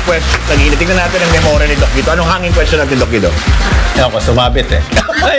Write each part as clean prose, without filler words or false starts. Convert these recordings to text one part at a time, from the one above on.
question. Tingnan natin ang memory ni Doc Guido. Anong hanging question natin, Doc Guido? Ewan ko, sumabit eh.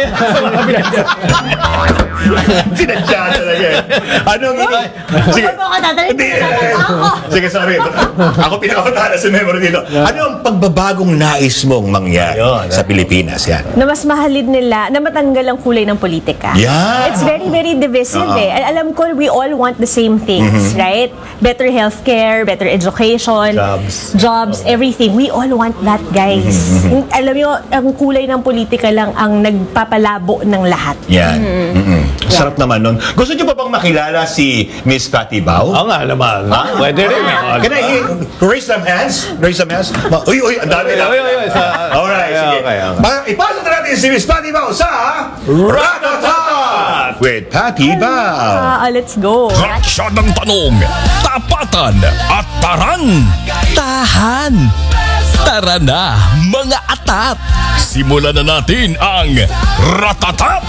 Sinadya talaga eh. Anong Sige. Huwag mo ka tatalin. Hindi. Sige, sorry. Ako pinakamatala sa memory dito. Ano ang pagbabagong nais mong mangyari sa Pilipinas? Yan. Na mas mahalin nila, na matanggal ang kulay ng politika. Yan. It's very, very divisive eh. Alam ko, we all want the same things, right? Better healthcare, better education, jobs, everything. We all want that, guys. Alam mo, ang kulay ng politika lang ang nagpapalabo ng lahat. Yan. Sarap naman nun. Gusto niyo pa bang makilala si Miss Patty Bao? Oo nga naman. Pwede rin. Can I raise some hands? Raise some hands? Uy, ang dami na. Alright, sige. Ipasok na natin si Miss Patty Bao sa Ratatat with Patty Bao. Let's go. Ratsyadang tanong, tapatan at tarang. Tahan. Tara na, mga atat. Simulan na natin ang Ratatat.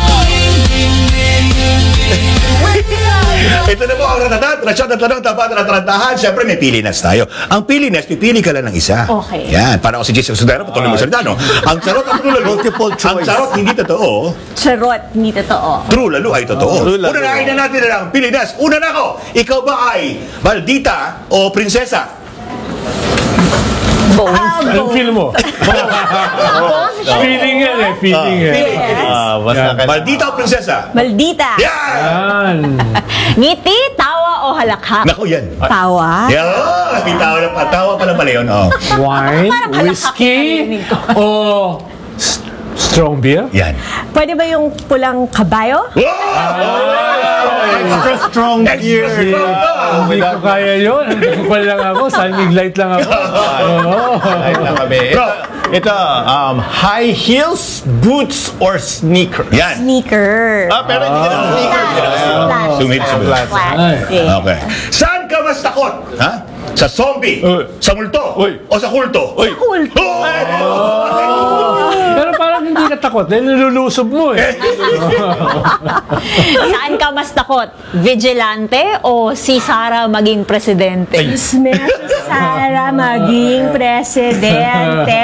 Ito na po ang Ratatat. Ratsyadang tanong, tapatan at tarantahan. Siyempre, may pilinas tayo. Ang pilinas, pipili ka lang ng isa. Okay. Yan, para ako si Jessica Sudero, patuloy mo salita, no? Ang charot at true lalo. Multiple choice. Ang charot, hindi totoo. Charot, hindi totoo. True lalo ay totoo. True lalo. Unahin na natin ang pilinas. Una na ako. Ikaw ba ay maldita o prinsesa? Anong feel mo? Feeling yan eh, feeling eh. Basta ka Maldita o prinsesa? Maldita. Yan! Yan. Ngiti, tawa o halakhak? Naku, yan. Tawa? Yan! May tawa pala pala yun. Oh. Wine, Parang halakak whiskey, yung narinig ko. o strong beer? Yan. Pwede ba yung pulang kabayo? extra strong beer. Hindi ko kaya yun. Nagkukupal lang ako. Sunnig light lang ako. Ay, lang kami. Ito, high heels, boots, or sneakers? Yan. Sneaker. Pero hindi ka ng sneakers. Flat. Sumid. Flat. Ay. Yeah. Okay. Saan ka mas takot? Ha? Sa zombie? Sa multo? O sa kulto? Cool. Pero parang hindi ka takot. Dahil nilulusob mo eh. Saan ka mas takot? Vigilante o si Sara maging presidente? Sara maging presidente.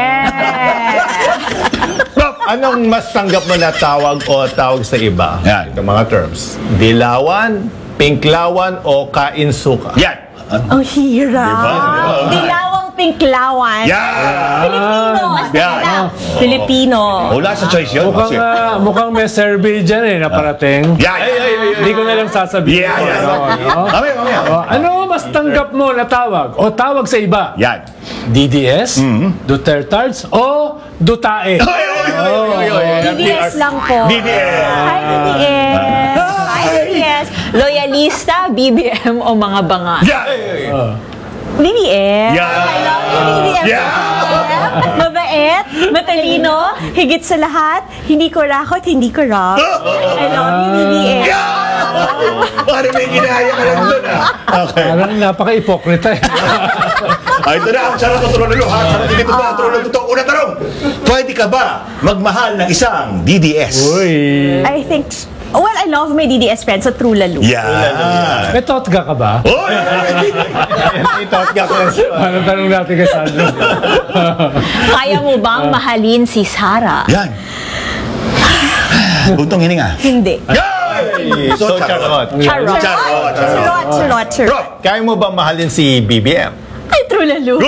Anong mas tanggap mo na tawag o tawag sa iba? Yan. Ito mga terms. Dilawan, pinklawan, o kainsuka? Yan. Ang hirap. Dilawang pinklawan. Yan. Filipino. Yan. Filipino. Wala sa choice yun. Mukhang may survey dyan eh, naparating. Yan. Hindi ko na lang sasabihin. Yan. Mamaya. Ano mas tanggap mo na tawag? O tawag sa iba? Yan. DDS, Dutertards, o Dutae? DDS lang po. DDS. Hi, DDS. Hi, DDS. Loyalista, BBM o mga banga? Yan. BBM. Yeah. I love you, BBM. Yeah. Mabait, matalino, higit sa lahat, hindi ko rakot, hindi ko rock. I love you, BBM. Parang may ginaya ka lang doon, ah. Okay. Parang napaka-ipokrita eh. Ito na ang sarap ng tulong ha. Sarap dito ba ang tulong dito? Una tanong, pwede ka ba magmahal ng isang DDS? Uy. I think, well, I love my DDS friends sa True Lalo. Yan. May totga ka ba? Oy! Ito, Anong tanong natin kay Sandro? Kaya mo bang mahalin si Sara? Yan. Buntong hininga. Hindi. Yan! So, charot. Charot. Charot. Charot. Charot. Charot. Kaya mo ba mahalin si BBM? Ay, True Lalo.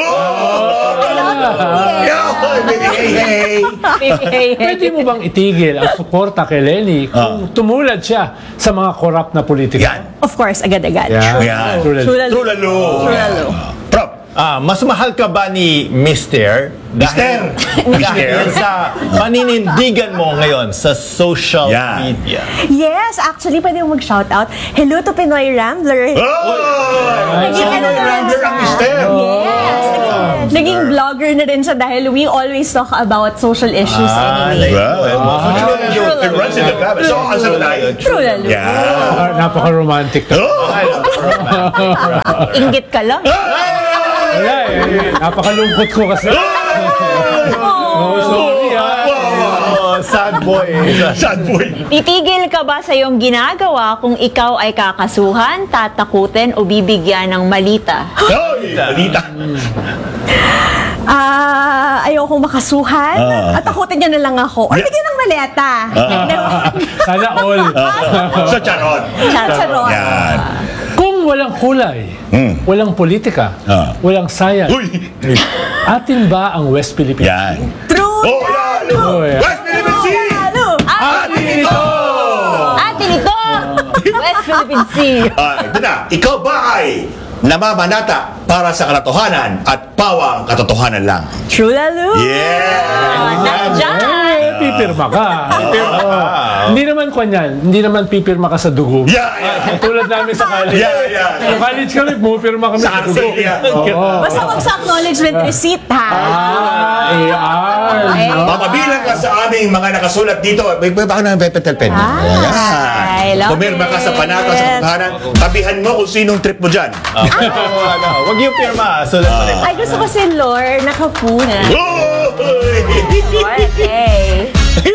Hey! Pwede mo bang itigil ang suporta kay Lenny kung tumulad siya sa mga korap na politika? Yan. Of course, agad-agad. Yan. True Lalo. True Lalo. True lalo. True Lalo. Prop. Mas mahal ka ba ni Mister? Dahil sa paninindigan mo ngayon sa social Yeah. media. Yes, actually, pwede mo mag-shoutout. Hello to Pinoy Rambler. Oh! Naging ano na rin Rambler ang siya. mister. Yes. Naging vlogger na rin siya dahil we always talk about social issues anyway. It runs in the family. So, ang sarap tayo. True Lalo. Yeah. Napaka-romantic ka. Inggit ka lang. Wala eh. Napakalungkot ko kasi. Sorry Sad boy. Sad boy. Titigil ka ba sa iyong ginagawa kung ikaw ay kakasuhan, tatakutin o bibigyan ng malita? Hoy! Balita. Ayokong makasuhan. At takutin niya na lang ako. Or bigyan ng maleta. Sana all. So, charot. Charot. Yan. Kung walang kulay, walang politika, walang science, Uy! atin ba ang West Philippines? Yan. True. Oh, yan! Oh, yeah. West Philippine Sea! Lalo. Atin ito! Atin ito. West Philippine Sea. Ito na. Ikaw ba ay namamanata para sa katotohanan at pawang katotohanan lang? True, lalo. Yeah! Nandiyan. Pipirma ka. Hindi naman kanyan. Hindi naman pipirma ka sa dugo. Yeah! Yeah! Tulad namin sa college. Yeah! Sa college kami, pumipirma kami sa dugo. Oo. Basta wag sa acknowledgement receipt, ha? AR. Mapabilang ka sa aming mga nakasulat dito. Baka na pepetel pen. I love Pumirma ka sa panata sa it. katotohanan. Tabihan mo kung sinong trip mo dyan. Huwag yung pirma. Sulat mo rin. Ay, gusto ko si Lore nakapuna. Uy! Okay.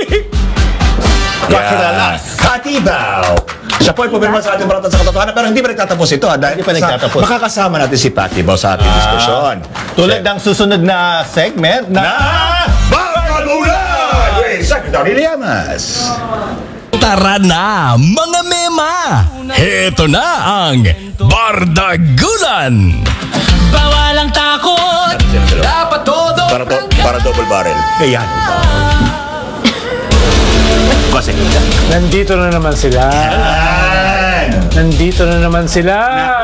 Yeah. Katibaw! Siya po ay pumirma sa ating panata sa katotohanan pero hindi pa nagtatapos ito. Dahil Hindi pa nagtatapos. Makakasama natin si Katibaw sa ating diskusyon. Tulad ng susunod na segment na... Bawal Ulan! With Secretary Llamas. Tara na, mga mema! Heto na ang Bardagulan! Bawal ang takot, dapat todo. Para double barrel. Ayan. Kasi. Nandito na naman sila. Ayan. Nandito na naman sila.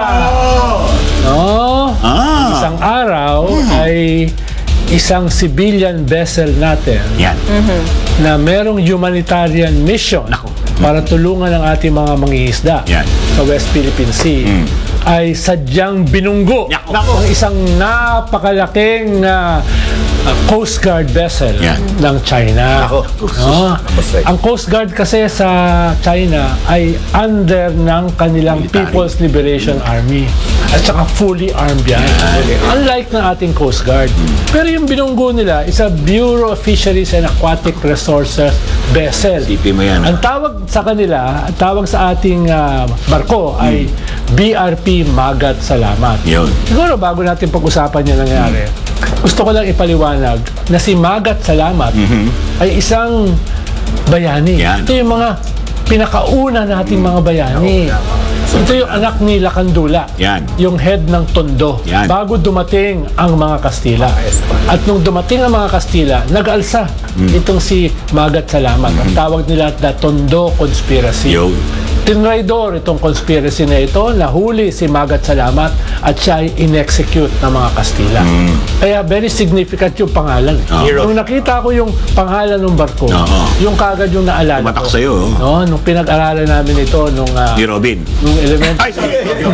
No? Isang araw ay isang civilian vessel natin Yan. na merong humanitarian mission para tulungan ang ating mga mangingisda Yan. sa West Philippine Sea ay sadyang binunggo ng isang napakalaking Coast Guard vessel Yan. ng China. No? Ang Coast Guard kasi sa China ay under ng kanilang People's Liberation Army at saka fully armed yan. Unlike ng ating Coast Guard. Pero yung binunggo nila is a Bureau of Fisheries and Aquatic Resources vessel. Tipin mo yan. Ang tawag sa kanila, ang tawag sa ating barko ay BRP Magat Salamat. Yun. Siguro bago natin pag-usapan yung nangyari, gusto ko lang ipaliwanag na si Magat Salamat ay isang bayani. Yan. Ito yung mga pinakauna nating mga bayani. Ito yung anak ni Lakandula. Yan. Yung head ng Tondo. Yan. Bago dumating ang mga Kastila. At nung dumating ang mga Kastila, nag-alsa itong si Magat Salamat. Ang tawag nila na Tondo Conspiracy. Yun. Tinraidor itong conspiracy na ito, nahuli si Magat Salamat at siya ay in-execute ng mga Kastila. Kaya very significant yung pangalan. Nung nakita ko yung pangalan ng barko, yung kagad yung naalala Matak ko. sa'yo. No, nung pinag-aralan namin ito nung Ni Robin. nung elementary. Ay, sorry.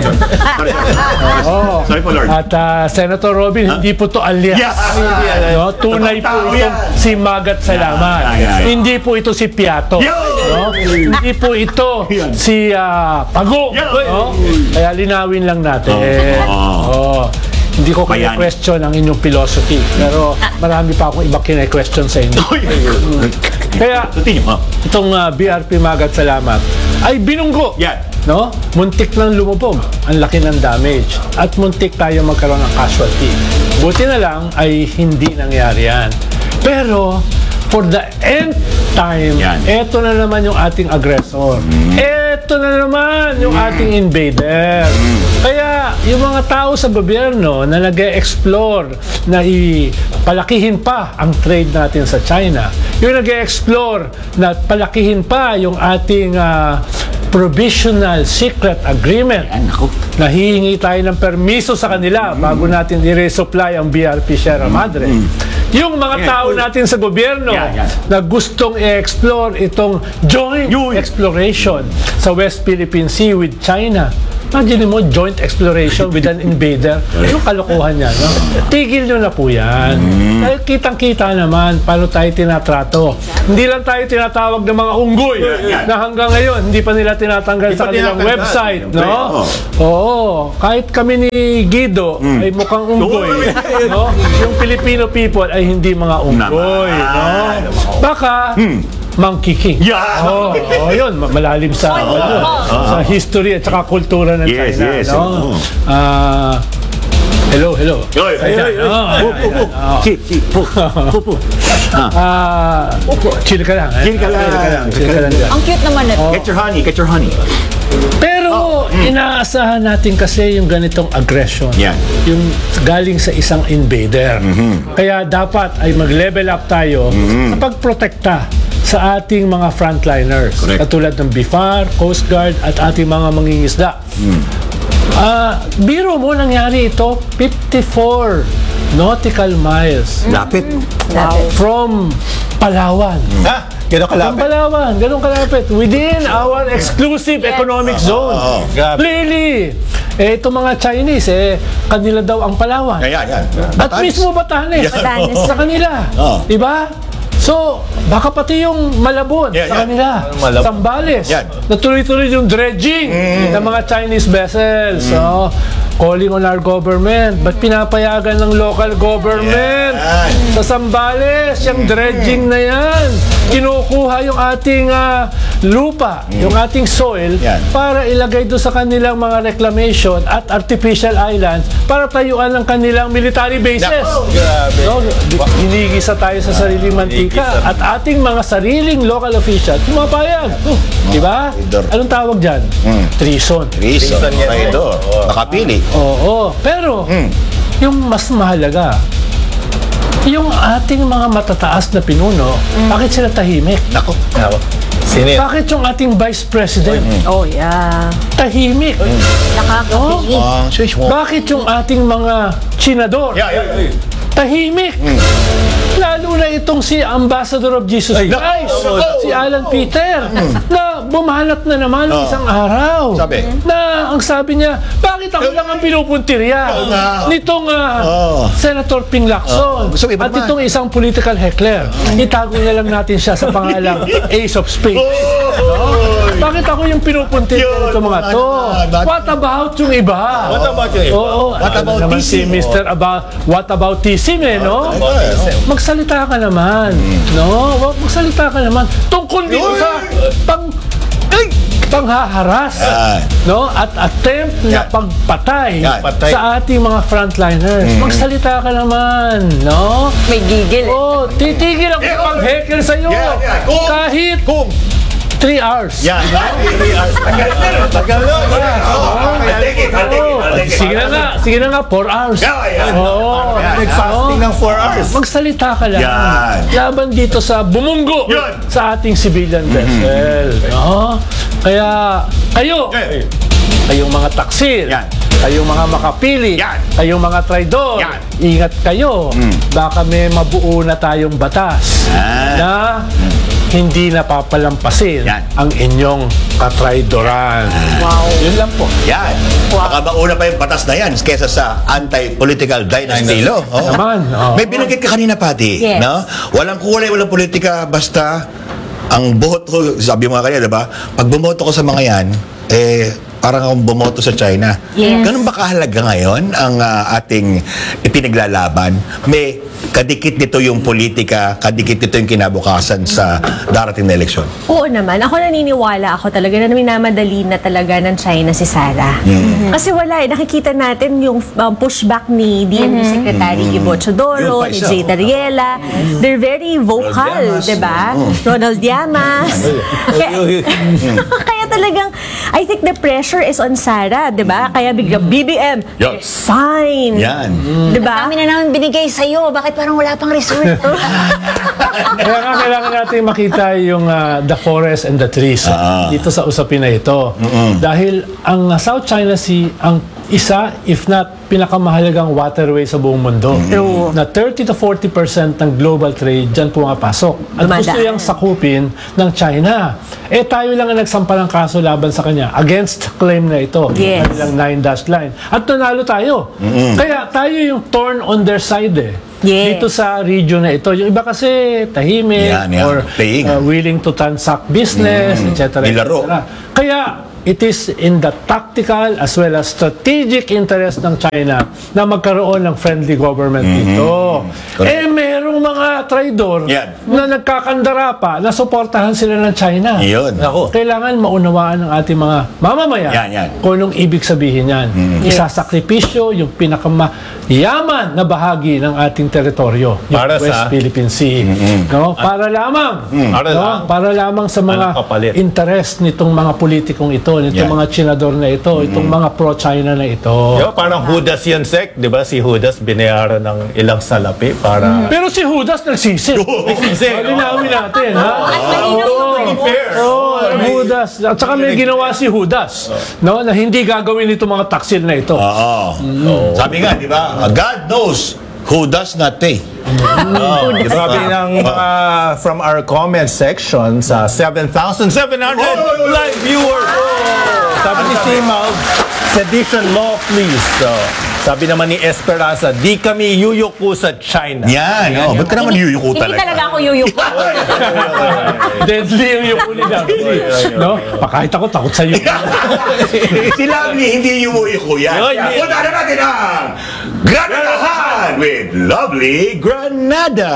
Oh. Sorry po, Lord. At Senator Robin, hindi po to alias. Yeah. No, tunay po Tao itong yan. si Magat Salamat. Yeah. Hindi po ito si Piato. No? Hindi po ito si Pago. No? Kaya linawin lang natin. Oh. Hindi ko Bayan. question ang inyong philosophy. Pero marami pa akong iba kine-question sa inyo. Kaya itong BRP Magat Salamat ay binunggo. Yan. No? Muntik nang lumubog. Ang laki ng damage. At muntik tayo magkaroon ng casualty. Buti na lang ay hindi nangyari yan. Pero for the nth time, Yan. eto na naman yung ating aggressor. Eto na naman yung ating invader. Kaya yung mga tao sa gobyerno na nag-e-explore na palakihin pa ang trade natin sa China, yung nag-e-explore na palakihin pa yung ating provisional secret agreement na hihingi tayo ng permiso sa kanila bago natin i-resupply ang BRP Sierra Madre. Yung mga tao natin sa gobyerno na gustong i-explore itong joint exploration sa West Philippine Sea with China. Imagine mo, joint exploration with an invader. Anong kalokohan yan, no? Tigil nyo na po yan. Dahil kitang-kita naman paano tayo tinatrato. Hindi lang tayo tinatawag ng mga unggoy na hanggang ngayon hindi pa nila tinatanggal sa kanilang website, no? Oo. Kahit kami ni Guido ay mukhang unggoy. No? Yung Filipino people ay hindi mga unggoy, no? Baka Monkey King. Yun, malalim sa sa history at saka kultura ng China, no? Hello. Oy, Ayan, Si, Pupu. chill ka lang. Chill ka lang. dyan. Ang cute naman ito. Get your honey. Pero inaasahan natin kasi yung ganitong aggression. Yan. Yung galing sa isang invader. Kaya dapat ay mag-level up tayo sa pagprotekta sa ating mga frontliners. Correct. Katulad ng BIFAR, Coast Guard at ating mga mangingisda. Biro mo nangyari ito, 54 nautical miles Lapit. from Palawan. Gano'ng From kalapit? Palawan, ganun kalapit. Within our exclusive economic zone. Grabe. Clearly, itong mga Chinese, kanila daw ang Palawan. Yan. At mismo Batanes. Batanes. Sa kanila. Oh. Diba? So, baka pati yung Malabon sa kanila. Malabon. Sambales. Yan. Natuloy-tuloy yung dredging ng mga Chinese vessels. So, calling on our government. Ba't pinapayagan ng local government? Yan. Sa Sambales, yung dredging na yan. Kinukuha yung ating lupa, yung ating soil, Yan. para ilagay doon sa kanilang mga reclamation at artificial islands para tayuan ng kanilang military bases. Grabe. No, hinigisa tayo sa sariling mantika at ating mga sariling local officials pumapayag. Diba? traidor. Anong tawag dyan? Treason. Reason. yan. Traidor. Nakapili. Oo. Pero, yung mas mahalaga, yung ating mga matataas na pinuno, bakit sila tahimik? Nako. Sino yan? Bakit yung ating Vice President Oh, yeah. tahimik? Nakakapilig. Swish mo. Bakit yung ating mga senador tahimik? Lalo na itong si Ambassador of Jesus Christ, si Alan Peter, na bumanat na naman ng isang araw. Sabi? Na ang sabi niya, bakit ako lang ang pinupuntirya nitong Senator Ping Lacson gusto mo iba at naman. itong isang political heckler. Itago na lang natin siya sa pangalang Ace of Spades. Bakit ako yung pinupuntirya nito mga to? What about yung iba? What about yung iba? Oo, What about naman TC? si Mr. What about TC, no? Magsalita ka naman, no? Magsalita ka naman tungkol dito sa panghaharas, no? At attempt na pagpatay Patay. sa ating mga frontliners. Magsalita ka naman, no? May gigil. Oh, titigil ako sa pang-heckle sa'yo. Kung- Kahit 3 hours. Yan. Tagal nun. I'll take it. Sige na nga, 4 hours. Oo. Nag-fasting ng 4 hours. Magsalita ka lang. Yan. Laban dito sa bumunggo Yan. sa ating civilian vessel. No? Kaya, kayong mga taksil, Yan. kayong mga makapili, Yan. kayong mga traidor, Yan. ingat kayo. Baka may mabuo na tayong batas na hindi napapalampasin Yan. ang inyong katraidoran. Wow. Yun lang po. Yan. Baka mauna pa yung batas na yan kesa sa anti-political dynasty law. Oh. Naman. Oh. May binanggit ka kanina, Pati. Yes. No? Walang kulay, walang politika, basta ang buhot ko, sabi mo nga kanina, diba? Pag bumoto ko sa mga yan, parang akong bumoto sa China. Yes. Ganun ba kahalaga ngayon ang ating ipinaglalaban? May kadikit nito yung politika, kadikit nito yung kinabukasan sa darating na eleksyon. Oo naman. Ako naniniwala ako talaga na minamadali na talaga ng China si Sara. Kasi wala nakikita natin yung pushback ni DND Secretary Ivo Chodoro, Yun pa ni isa. Jay Dariela. They're very vocal, Llamas. 'di ba? Ronald Llamas. Kaya talagang, I think the pressure is on Sara, 'di ba? Kaya bigla BBM, Yes. sign. Yan. 'Di ba? Kami na naman binigay sa'yo. Bakit parang wala pang result? Kaya nga kailangan natin makita yung the forest and the trees dito sa usapin na ito. Dahil ang South China Sea, ang isa, if not pinakamahalagang waterway sa buong mundo. True. Na 30 to 40% ng global trade dyan pumapasok. At gusto Dumadaan. yung sakupin ng China. Tayo lang ang nagsampa ng kaso laban sa kanya against claim na ito. Yes. Kanilang 9-dash line. At nanalo tayo. Kaya tayo yung torn on their side Yes. dito sa region na ito. Yung iba kasi tahimik Yan. or Playing. willing to transact business, etc. Nilaro. Kaya it is in the tactical as well as strategic interest ng China na magkaroon ng friendly government dito. Correct. Merong mga mga traidor Yan. na nagkakandara pa, na suportahan sila ng China. Yun. Ako. Kailangan maunawaan ng ating mga mamamayan Yan. kung anong ibig sabihin yan. Isasakripisyo yung pinakamayaman na bahagi ng ating teritoryo, yung Para West sa- Philippine Sea. No? Para lamang para lamang sa mga Anong kapalit? interest nitong mga politikong ito, nitong Yan. mga tsinador na ito, itong mga pro-China na ito. Diba, parang Judas yan, Sek. Di ba si Judas binayaran ng ilang salapi para... Pero si Judas nagsisi. Kasi, Linawin natin, ha? At malinaw yung fair. Oh, Judas. At saka may ginawa si Judas, no, na hindi gagawin itong mga taksil na ito. Sabi nga, di ba? God knows who does not pay. Sabi ng mga from our comment section sa 7,700 live viewers. Sabi ni Simaw, sedition law please. So, sabi naman ni Esperanza, di kami yuyuko sa China. Yan, ba't ka naman yuyuko Hindi talaga? talaga ako yuyuko. Deadly yung yukuli namin. No? Kahit ako, takot sa iyo. Si Lovely, hindi yuyuko yan. Punta na natin ang Granadahan with Lovely Granada.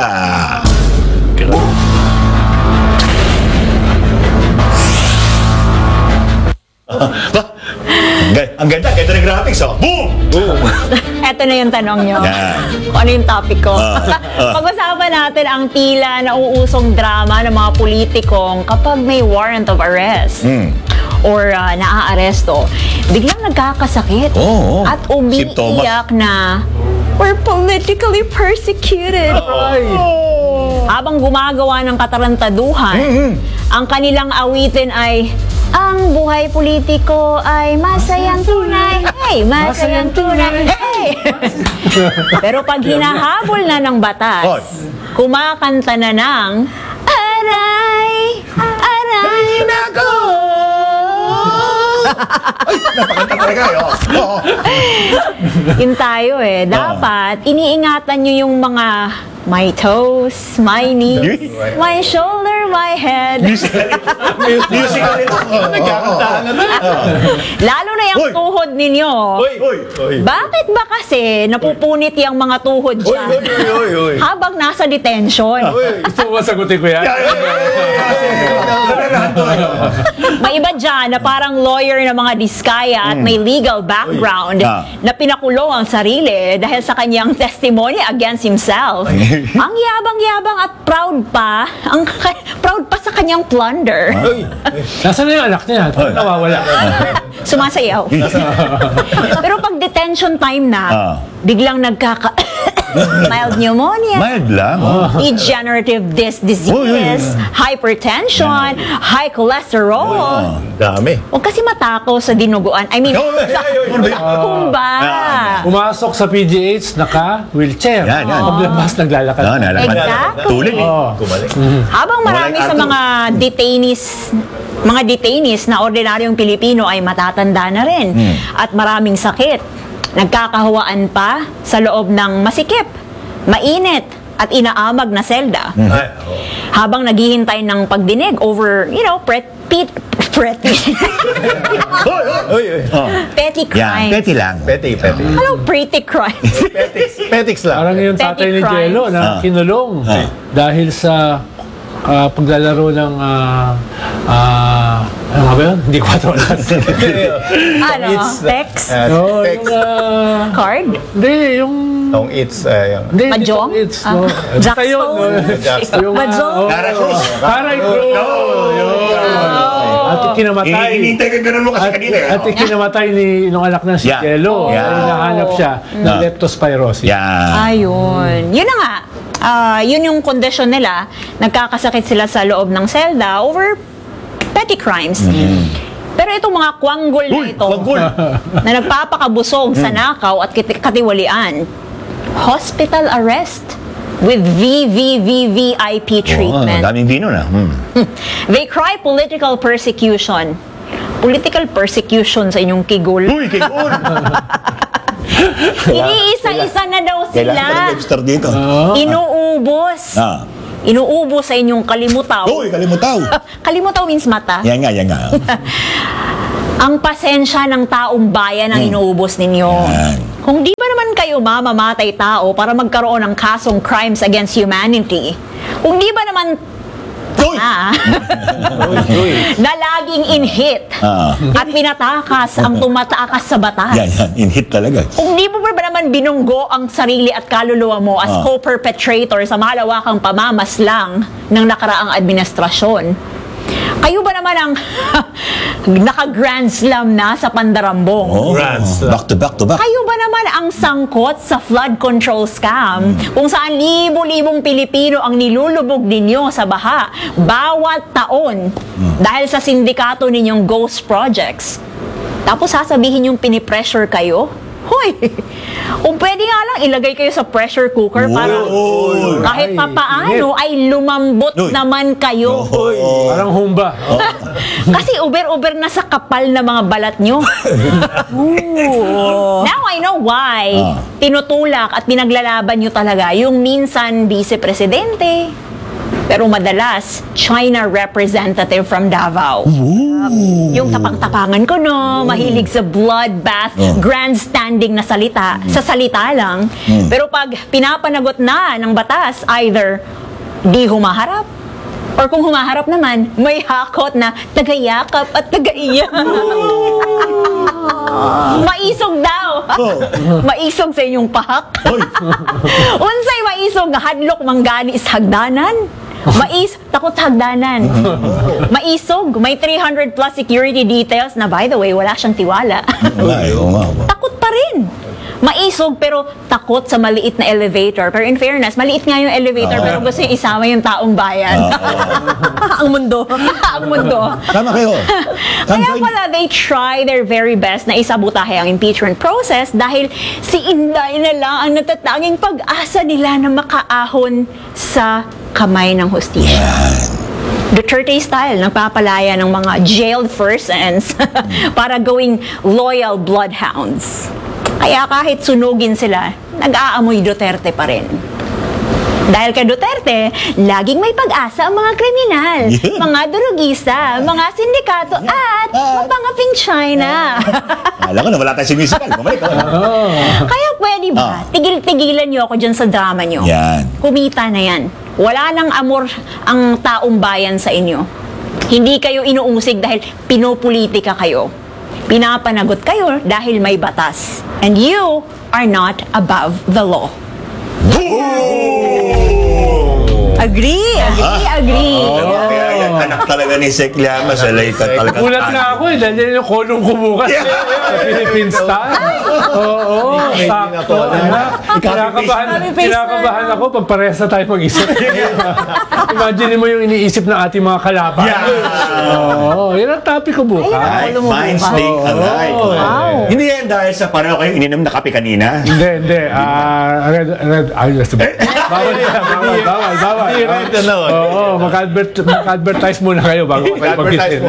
Ang ganda ng graphics, oh. Boom! Eto na yung tanong nyo. Yan. Kung ano yung topic ko. Pag-usapan natin ang tila na uusong drama ng mga politikong kapag may warrant of arrest or naaaresto, biglang nagkakasakit Oo. at umiiyak na we're politically persecuted. Habang gumagawa ng katarantaduhan, ang kanilang awitin ay ang buhay politiko ay masayang tunay. Hey, masayang tunay. Hey! Pero pag hinahabol na ng batas, kumakanta na ng aray, aray nako. Napakanta talaga, oh. Yun tayo eh. Dapat, iniingatan nyo yung mga my toes, my knees, my shoulder, my head. Musical ito. Nagkakantaan na Lalo na yung tuhod ninyo. Bakit ba kasi napupunit yung mga tuhod dyan habang nasa detention? Gusto mo masagutin ko yan? May iba dyan na parang lawyer na mga diskaya at may legal background na pinakulong ang sarili dahil sa kanyang testimony against himself. Ang yabang-yabang at proud pa, proud pa sa kanyang plunder. Nasaan na yung anak niya? Nawawala. Sumasayaw. Pero pag detention time na, biglang mild pneumonia, Mild lang. degenerative disc disease, hypertension, high cholesterol. Dami. Huwag kasi matakaw sa dinuguan. I mean, sa kumba. Pumasok sa PGH, naka-wheelchair. Yan. Paglabas, naglalakad. Nalakad. Exactly. Tulid eh. Kumalik. Habang marami sa mga detainees na ordinaryong Pilipino ay matatanda na rin at maraming sakit. Nagkakahawaan pa sa loob ng masikip, mainit at inaamag na selda. Habang naghihintay ng pagdinig over, petty Yan, crimes. petty lang. Petty. Anong pretty crimes? Petics lang. Parang yung Petty tatay ni crimes. Jello na kinulong dahil sa paglalaro ng ano nga ba yun? Hindi ko matawalan. Ano? Text? No, Text. yung Card? hindi, yung Tong it's, hindi, Mahjong? It's, no. Basta yun, no? Jackstone? Yung, Mahjong? Lara Cruz. Caray Cruz. At kinamatay. Hinihintay ka ganun mo kasi kanina. At kinamatay nung anak ng si Yeah. Jello. Yeah. Hinahanap siya ng leptospirosis. Yan. Ayun. Yun na nga. Yun yung kondisyon nila. Nagkakasakit sila sa loob ng selda over petty crimes. Pero itong mga kwanggol na ito, na nagpapakabusog sa nakaw at katiwalian, hospital arrest with VVVVIP treatment. Daming vino na. They cry political persecution. Political persecution sa inyong kigul. Uy, kikul! Iniisa-isa na daw Kailangan sila. pa register dito. Inuubos. Inuubos sa inyong kalimutaw. Uy, kalimutaw. Kalimutaw means mata. Yan nga. Ang pasensya ng taong bayan ang inuubos ninyo. Yan. Kung di ba naman kayo mamamatay tao para magkaroon ng kasong crimes against humanity, kung di ba naman na laging in-hit at pinatakas ang tumatakas sa batas. Yan. In-hit talaga. Kung di mo ba naman binunggo ang sarili at kaluluwa mo as co-perpetrator sa malawakang pamamaslang ng nakaraang administrasyon, kayo ba naman ang naka-grand slam na sa pandarambong? Back to back. Kayo ba naman ang sangkot sa flood control scam kung saan libo-libong Pilipino ang nilulubog ninyo sa baha bawat taon dahil sa sindikato ninyong ghost projects? Tapos sasabihin yung pinipressure kayo? Hoy! Kung pwede nga lang, ilagay kayo sa pressure cooker para kahit papaano ay lumambot naman kayo. Parang humba. Kasi uber-uber na sa kapal na mga balat nyo. Now I know why. Tinutulak at pinaglalaban nyo talaga yung minsan vice-presidente, pero madalas China representative from Davao. Yung tapang-tapangan ko, no? Mahilig sa bloodbath, grandstanding na salita. Sa salita lang. Pero pag pinapanagot na ng batas, either di humaharap, or kung humaharap naman, may hakot na tagayakap at tagaiyak. Maisog daw. Maisog sa inyong pahak. Unsay maisog nga hadlok manggani sa hagdanan. Takot sa hagdanan. Maisog, may 300 plus security details na, by the way, wala siyang tiwala. Takot pa rin. Maisog pero takot sa maliit na elevator. Pero in fairness, maliit nga yung elevator pero gusto yung isama yung taong bayan. Ang mundo. Ang mundo. Tama kayo. Kaya pala, they try their very best na isabotahe ang impeachment process dahil si Inday na lang ang natatanging pag-asa nila na makaahon sa kamay ng hustisya. Duterte style, nagpapalaya ng mga jailed persons para gawing loyal bloodhounds. Kaya kahit sunugin sila, nag-aamoy Duterte pa rin. Dahil kay Duterte, laging may pag-asa ang mga kriminal, mga durugista, mga sindikato, at mapangaping China. Alam ko na wala tayong musical. Bumalik ako. Kaya pwede ba? Tigil-tigilan niyo ako dyan sa drama niyo. Yan. Kumita na yan. Wala nang amor ang taong bayan sa inyo. Hindi kayo inuusig dahil pinopolitika kayo. Pinapanagot kayo dahil may batas. And you are not above the law. Agree. Anak talaga ni Sek Llamas. Talaga. Ulat nga ako dahil yan yung kolong ko bukas. Philippine style. Oo, sakto. Kinakabahan ako pag parehas na tayo mag-isip. Imagine mo yung iniisip ng ating mga kalaban. Oo, yan ang topic ko bukas. Minds think alike. Hindi yan dahil sa pareho kayo ininom na kape kanina. Hindi. Bawal. Oo, mag-advertise muna kayo bago kayo mag-isip.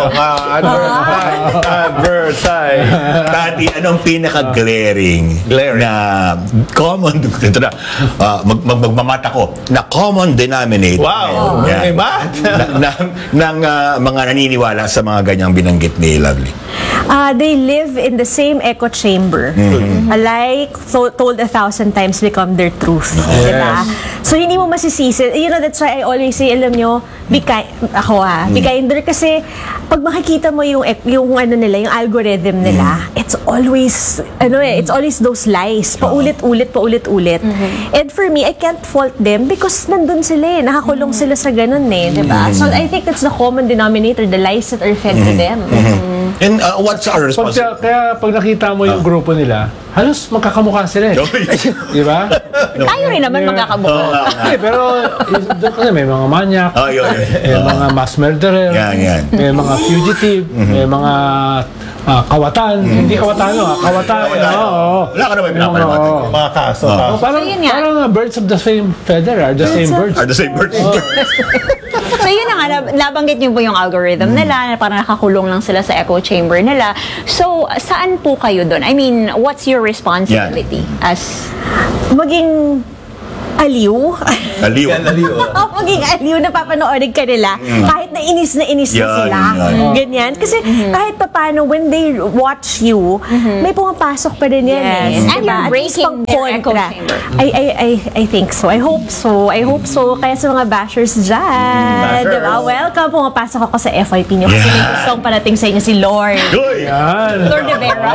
Advertise. Tati, anong pinaka-glaring na common, ito na, magmamata ko, na common denominator May math. ng mga naniniwala sa mga ganyang binanggit ni Lovely? They live in the same echo chamber. A lie told 1,000 times become their truth. Diba? So, hindi mo masisisi. You know, that's why I always say, alam nyo, be kinder kasi pag makikita mo yung ano nila, yung algorithm nila, it's always those lies. Paulit-ulit. And for me, I can't fault them because nandun sila nakakulong sila sa ganun diba? So, I think that's the common denominator, the lies that are fed to them. And what's our responsibility? Kaya pag nakita mo yung grupo nila, halos magkakamukha sila Di ba? Tayo rin naman magkakamukha. Pero doon kasi may mga manyak, may mga mass murderer, may mga fugitive, may mga kawatan. Hindi kawatan, kawatan. Wala ka naman pinapaliwanag. Mga kaso. Parang birds of the same feather are the same birds. Are the same birds. So yun na nga, nabanggit niyo po yung algorithm nila, parang nakakulong lang sila sa echo chamber nila. So, saan po kayo doon? I mean, what's your responsibility as... Maging aliw. Aliw. Maging aliw na papanoorin ka nila kahit na inis na Yan, sila. yan. Ganyan. Kasi kahit papano, when they watch you, may pumapasok pa rin yan. Yes. Eh. And you're At least breaking their echo pang-kontra. chamber. I think so. I hope so. Kaya sa mga bashers dyan, bashers. diba? Welcome, pumapasok ako sa FYP nyo kasi may gustong parating sa inyo si Lord. Uy! Yan. Lord de Vera.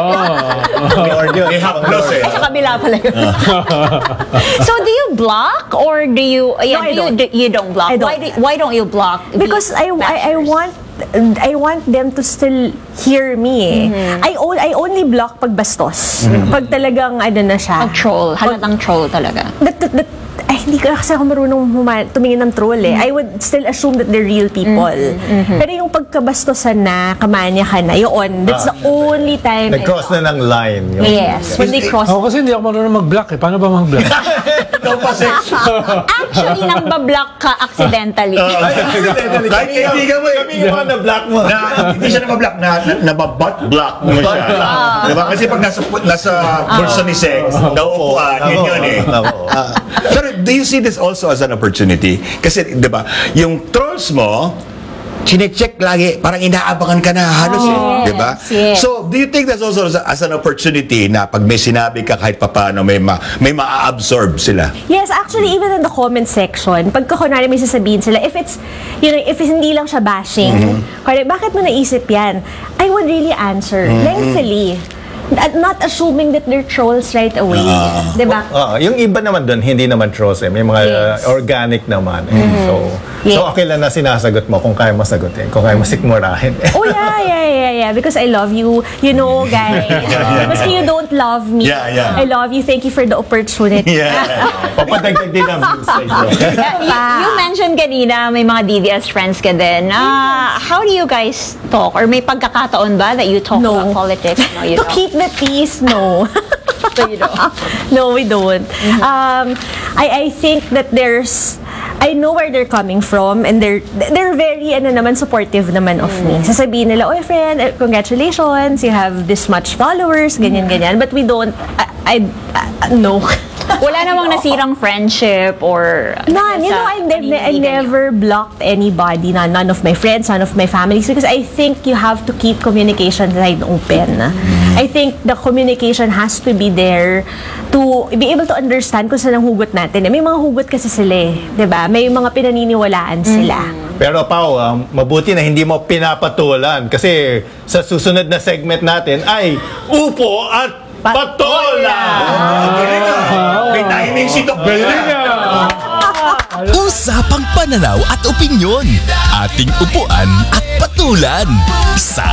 May haplos eh. Sa kabila pala yun. So do you block or do you I don't. you don't block? I don't. Why don't you block? Because these bashers? I want them to still hear me. I only block pag bastos. Pag talagang ano na siya. Pag troll, halatang troll talaga. Ay, hindi ka kasi ako marunong tumingin ng troll eh. I would still assume that they're real people. Pero yung pagkabastosan na, kamanya ka na, yun, that's the only time. Nag-cross na ng line. Yung, Yes, when they cross. Ako kasi hindi ako marunong mag-block eh. Paano ba mag-block? Ikaw pa, sex. Actually, nang bablock ka accidentally. Kahit kaibigan mo eh. Kami yung mga na-block mo. Hindi siya na-block, na-butt block mo siya. Diba? Kasi pag nasa bulsa ni Sex, nauupuan, yun eh. Pero do you see this also as an opportunity? Kasi, di ba, yung trolls mo, chinecheck lagi, parang inaabangan ka na halos eh, di ba? yes. So, do you think that's also as an opportunity na pag may sinabi ka kahit papaano, may ma-absorb sila? Yes, actually, even in the comment section, pagka kunwari may sasabihin sila, if it's hindi lang siya bashing, kunwari, bakit mo naisip yan? I would really answer, lengthily. Not assuming that they're trolls right away. Diba? Yung iba naman doon, hindi naman trolls eh. May mga Yes. organic naman. Eh. Yes. So, okay lang na sinasagot mo kung kaya mo sagutin. Kung kaya mo sikmurahin. Oh, yeah. Because I love you. You know, guys. Because you don't love me. Yeah. I love you. Thank you for the opportunity. Yeah. Papadagdag din ang views sa inyo. You mentioned kanina may mga DDS friends ka din. How do you guys talk? Or may pagkakataon ba that you talk No. about politics? No, you To don't. keep the peace, no. So you don't. No, we don't. I think that I know where they're coming from and they're very supportive naman of me. Sasabihin nila, "Oy friend, congratulations, you have this much followers," ganyan. But we don't no. Wala namang nasirang friendship or None. You know, I never blocked anybody. None of my friends, none of my families. Because I think you have to keep communication wide open. I think the communication has to be there to be able to understand kung saan ang hugot natin. May mga hugot kasi sila eh. Diba? May mga pinaniniwalaan sila. Pero Pao, mabuti na hindi mo pinapatulan kasi sa susunod na segment natin ay Upo at Patola! May timing si Doc. Usapang pananaw at opinyon. Ating upuan at patulan. Sa